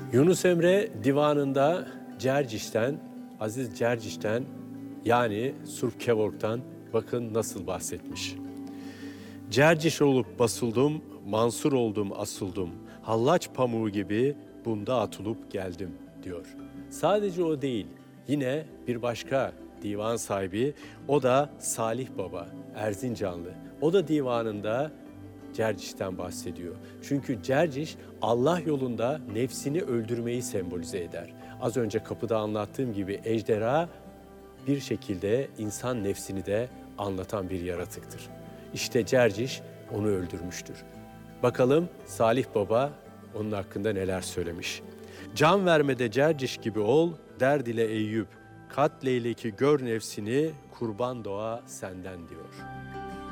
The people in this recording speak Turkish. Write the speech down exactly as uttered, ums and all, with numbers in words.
Yunus Emre divanında Cerciş'ten, Aziz Cerciş'ten yani Surp Kevork'tan bakın nasıl bahsetmiş. Cerciş olup basıldım, mansur oldum asıldım. Hallaç pamuğu gibi bunda atılıp geldim diyor. Sadece o değil, yine bir başka divan sahibi, o da Salih Baba, Erzincanlı. O da divanında Cerciş'ten bahsediyor. Çünkü Cerciş Allah yolunda nefsini öldürmeyi sembolize eder. Az önce kapıda anlattığım gibi ejderha bir şekilde insan nefsini de anlatan bir yaratıktır. İşte Cerciş onu öldürmüştür. Bakalım Salih Baba onun hakkında neler söylemiş. Can vermede Cerciş gibi ol, derd ile Eyüp. Katleyle ki gör nefsini, kurban doğa senden diyor.